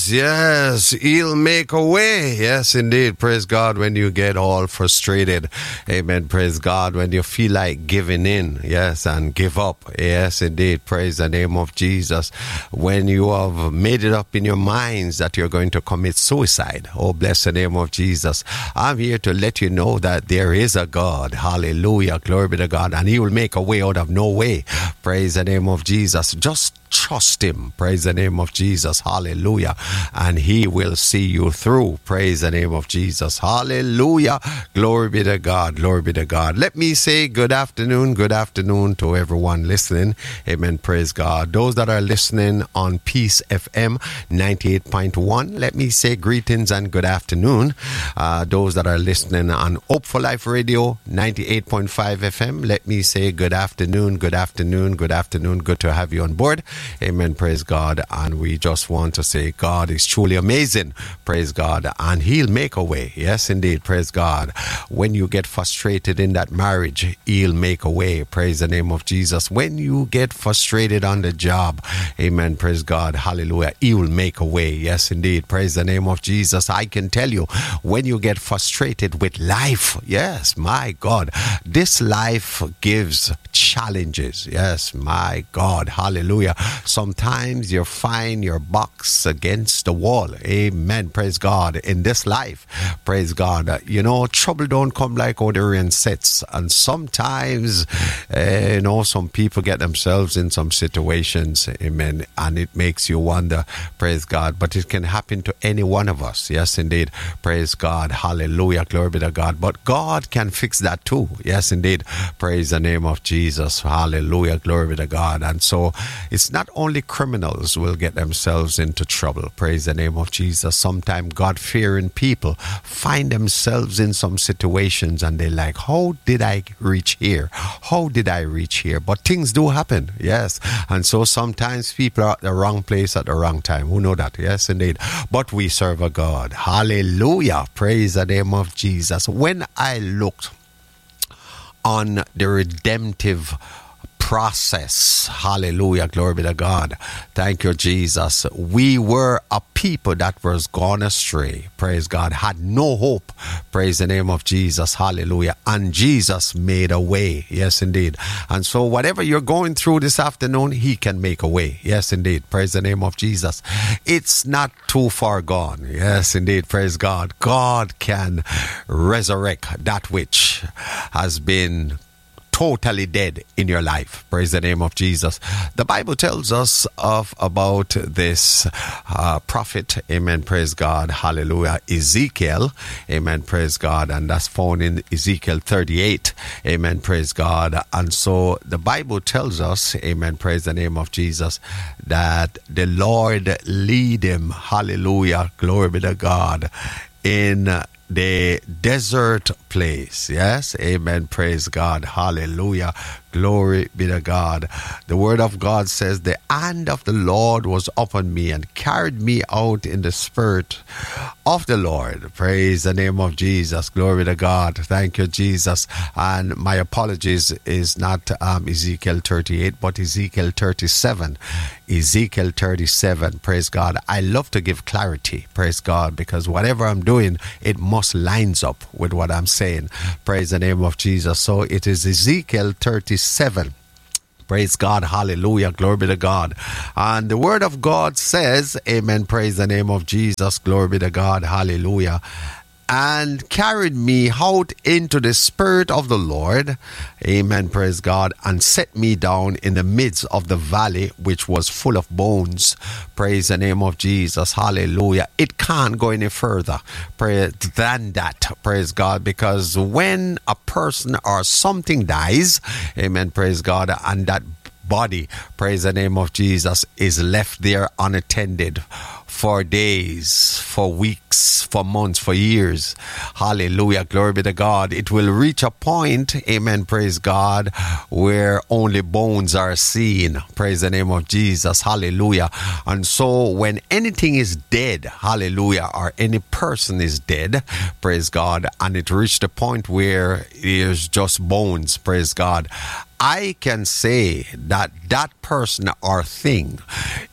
Yes, he'll make a way. Yes, indeed. Praise God when you get all frustrated. Amen. Praise God when you feel like giving in. Yes, and give up. Yes, indeed. Praise the name of Jesus. When you have made it up in your minds that you're going to commit suicide. Oh, bless the name of Jesus. I'm here to let you know that there is a God. Hallelujah. Glory be to God. And he will make a way out of no way. Praise the name of Jesus. Just trust him. Praise the name of Jesus. Hallelujah. And he will see you through. Praise the name of Jesus. Hallelujah. Glory be to God. Glory be to God. Let me say good afternoon to everyone listening. Amen. Praise God. Those that are listening on Peace FM 98.1, let me say greetings and good afternoon. Those that are listening on Hopeful Life Radio 98.5 FM, let me say good afternoon. Good to have you on board. Amen. Praise God. And we just want to say God is truly amazing. Praise God. And he'll make a way. Yes, indeed. Praise God. When you get frustrated in that marriage, he'll make a way. Praise the name of Jesus. When you get frustrated on the job, amen. Praise God. Hallelujah. He will make a way. Yes, indeed. Praise the name of Jesus. I can tell you, when you get frustrated with life, yes, my God, this life gives challenges. Yes, my God. Hallelujah. Sometimes you find your box against the wall. Amen. Praise God. In this life, praise God. Trouble don't come like how the rain sets. And sometimes, some people get themselves in some situations. Amen. And it makes you wonder. Praise God. But it can happen to any one of us. Yes, indeed. Praise God. Hallelujah. Glory be to God. But God can fix that too. Yes, indeed. Praise the name of Jesus. Hallelujah. Glory be to God. And so it's not only criminals will get themselves into trouble. Praise the name of Jesus. Sometimes God-fearing people find themselves in some situations and they're like, how did I reach here? How did I reach here? But things do happen. Yes. And so sometimes people are at the wrong place at the wrong time. Who know that? Yes, indeed. But we serve a God. Hallelujah. Praise the name of Jesus. When I looked on the redemptive process. Hallelujah. Glory be to God. Thank you, Jesus. We were a people that was gone astray. Praise God. Had no hope. Praise the name of Jesus. Hallelujah. And Jesus made a way. Yes, indeed. And so whatever you're going through this afternoon, he can make a way. Yes, indeed. Praise the name of Jesus. It's not too far gone. Yes, indeed. Praise God. God can resurrect that which has been totally dead in your life. Praise the name of Jesus. The Bible tells us about this prophet. Amen. Praise God. Hallelujah. Ezekiel. Amen. Praise God. And that's found in Ezekiel 38. Amen. Praise God. And so the Bible tells us, amen. Praise the name of Jesus, that the Lord lead him. Hallelujah. Glory be to God. In the desert place. Yes. Amen. Praise God. Hallelujah. Glory be to God. The word of God says, the hand of the Lord was upon me and carried me out in the spirit of the Lord. Praise the name of Jesus. Glory to God. Thank you, Jesus. And my apologies, is not Ezekiel 38, but Ezekiel 37. Ezekiel 37. Praise God. I love to give clarity. Praise God. Because whatever I'm doing, it must lines up with what I'm saying. Praise the name of Jesus. So it is Ezekiel 37. Praise God. Hallelujah. Glory be to God. And the word of God says, amen. Praise the name of Jesus. Glory be to God. Hallelujah. And carried me out into the spirit of the Lord. Amen. Praise God. And set me down in the midst of the valley, which was full of bones. Praise the name of Jesus. Hallelujah. It can't go any further than that. Praise God. Because when a person or something dies, amen. Praise God. And that body, praise the name of Jesus, is left there unattended for days, for weeks, for months, for years. Hallelujah. Glory be to God. It will reach a point, amen, praise God, where only bones are seen. Praise the name of Jesus. Hallelujah. And so when anything is dead, hallelujah, or any person is dead, praise God, and it reached a point where it is just bones, praise God, I can say that that person or thing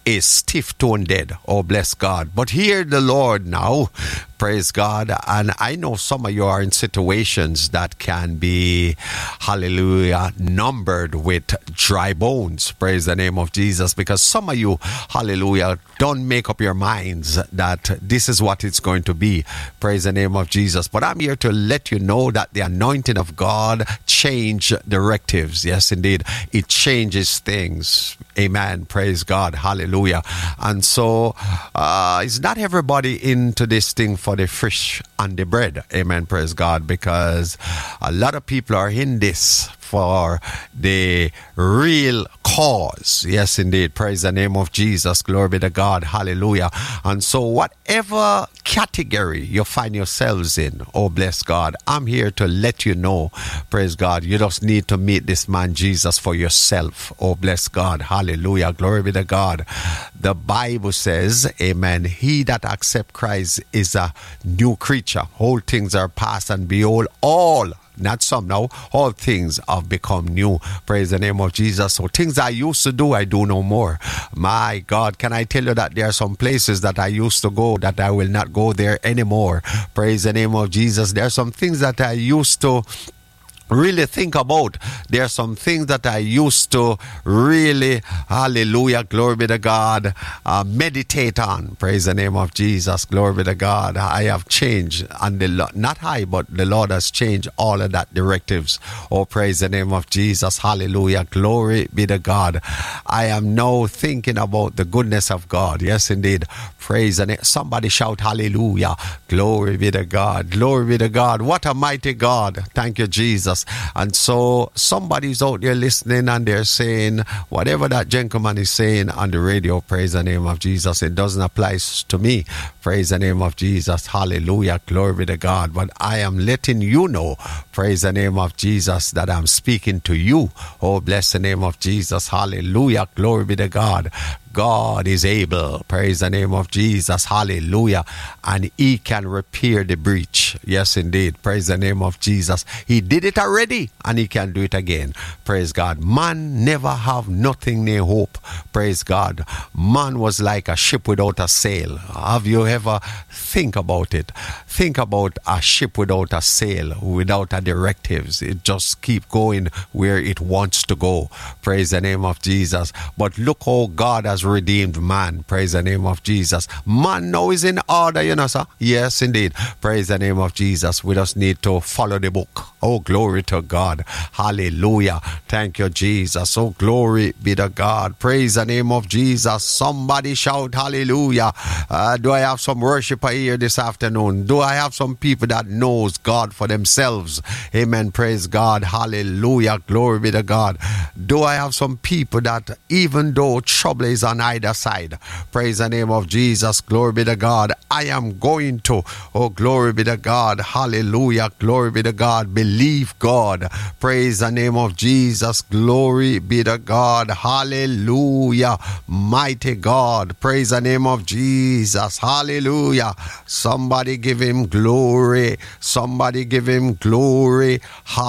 is stiff-toned dead. Oh, bless God. But hear the Lord now. Praise God. And I know some of you are in situations that can be, hallelujah, numbered with dry bones. Praise the name of Jesus. Because some of you, hallelujah, don't make up your minds that this is what it's going to be. Praise the name of Jesus. But I'm here to let you know that the anointing of God change directives. Yes, indeed. It changes things. Amen. Praise God. Hallelujah. And so it's not everybody into this thing for the fish and the bread. Amen. Praise God. Because a lot of people are in this for the real cause. Yes, indeed. Praise the name of Jesus. Glory be to God. Hallelujah. And so whatever category you find yourselves in, oh, bless God, I'm here to let you know, praise God, you just need to meet this man Jesus for yourself. Oh, bless God. Hallelujah. Glory be to God. The Bible says, amen, he that accepts Christ is a new creature. All things are past, and behold, all, not some now, all things have become new. Praise the name of Jesus. So things I used to do, I do no more. My God, can I tell you that there are some places that I used to go that I will not go there anymore. Praise the name of Jesus. There are some things that I used to really think about. There are some things that I used to really, hallelujah, glory be to God, meditate on. Praise the name of Jesus. Glory be to God. I have changed, and not I, but the Lord has changed all of that directives. Oh, praise the name of Jesus. Hallelujah. Glory be to God. I am now thinking about the goodness of God. Yes, indeed. Praise the name. Somebody shout hallelujah. Glory be to God. Glory be to God. What a mighty God. Thank you, Jesus. And so somebody's out there listening, and they're saying whatever that gentleman is saying on the radio, praise the name of Jesus, it doesn't apply to me. Praise the name of Jesus. Hallelujah. Glory be to God. But I am letting you know, praise the name of Jesus, that I'm speaking to you. Oh, bless the name of Jesus. Hallelujah. Glory be to God. God is able. Praise the name of Jesus. Hallelujah. And he can repair the breach. Yes, indeed. Praise the name of Jesus. He did it already, and he can do it again. Praise God. Man never have nothing near hope. Praise God. Man was like a ship without a sail. Have you ever think about it? Think about a ship without a sail, without a directives. It just keep going where it wants to go. Praise the name of Jesus. But look how God has redeemed man. Praise the name of Jesus. Man now is in order, you know, sir. Yes, indeed. Praise the name of Jesus. We just need to follow the book. Oh, glory to God. Hallelujah. Thank you, Jesus. Oh, glory be to God. Praise the name of Jesus. Somebody shout hallelujah. Do I have some worshiper here this afternoon? Do I have some people that knows God for themselves? Amen. Praise God. Hallelujah. Glory be to God. Do I have some people that, even though trouble is on either side, praise the name of Jesus, glory be to God, I am going to, oh, glory be to God, hallelujah, glory be to God, believe God, praise the name of Jesus, glory be to God, hallelujah, mighty God, praise the name of Jesus, hallelujah. Somebody give him glory, somebody give him glory,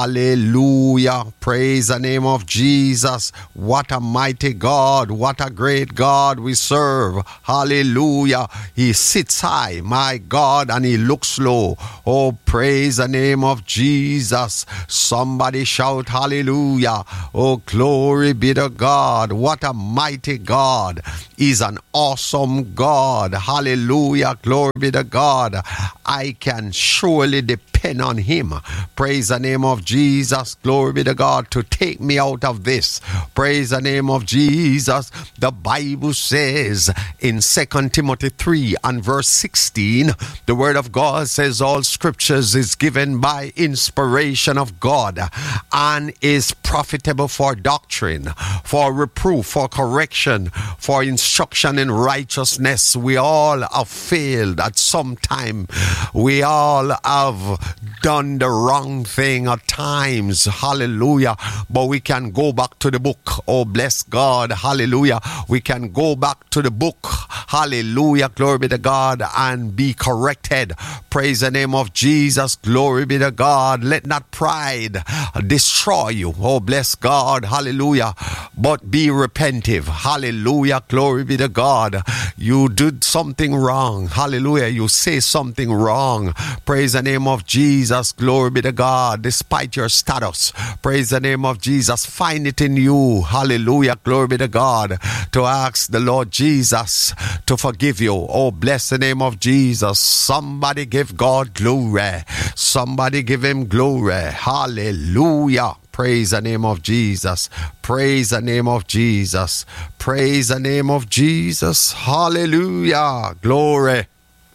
hallelujah, praise the name of Jesus. What a mighty God, what a great God we serve. Hallelujah. He sits high, my God, and he looks low. Oh, praise the name of Jesus. Somebody shout hallelujah. Oh, glory be to God. What a mighty God. He's an awesome God. Hallelujah. Glory be to God. I can surely depend on him. Praise the name of Jesus. Glory be to God, to take me out of this. Praise the name of Jesus. The Bible says in 2 Timothy 3 and verse 16, the word of God says all scriptures is given by inspiration of God and is profitable for doctrine, for reproof, for correction, for instruction in righteousness. We all have failed at some time. We all have done the wrong thing at times. Hallelujah. But we can go back to the book. Oh, bless God. Hallelujah. We can go back to the book. Hallelujah. Glory be to God. And be corrected. Praise the name of Jesus. Glory be to God. Let not pride destroy you. Oh, bless God. Hallelujah. But be repentive. Hallelujah. Glory be to God. You did something wrong. Hallelujah. You say something wrong. Praise the name of Jesus. Glory be to God. Despite your status. Praise the name of Jesus. Find it in you. Hallelujah. Glory be to God. To ask the Lord Jesus to forgive you. Oh, bless the name of Jesus. Somebody give God glory. Somebody give him glory. Hallelujah. Praise the name of Jesus. Praise the name of Jesus. Praise the name of Jesus. Hallelujah. Glory.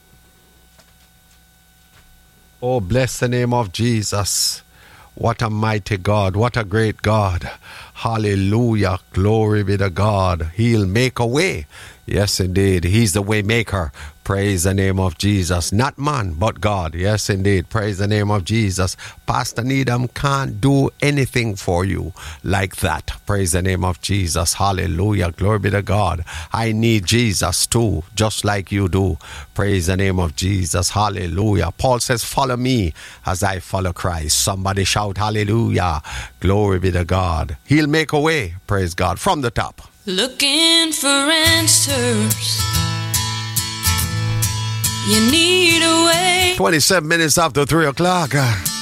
Oh, bless the name of Jesus. What a mighty God. What a great God. Hallelujah. Glory be to God. He'll make a way. Yes, indeed. He's the way maker. Praise the name of Jesus. Not man, but God. Yes, indeed. Praise the name of Jesus. Pastor Needham can't do anything for you like that. Praise the name of Jesus. Hallelujah. Glory be to God. I need Jesus too, just like you do. Praise the name of Jesus. Hallelujah. Paul says, follow me as I follow Christ. Somebody shout hallelujah. Glory be to God. He'll make a way. Praise God. From the top. Looking for answers. You need a way. 27 minutes after 3 o'clock.